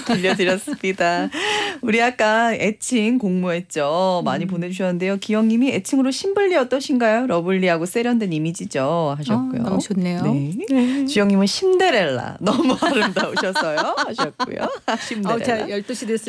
들려드렸습니다. 우리 아까 애칭 공모했죠. 많이 보내주셨는데요. 기영님이 애칭으로 신블리 어떠신가요? 러블리하고 세련된 이미지죠 하셨고요. 너무 좋네요. 네. 주영님은 신데렐라 너무 아름다우셔서요 하셨고요. 신데렐라. 자, 12시 됐어요.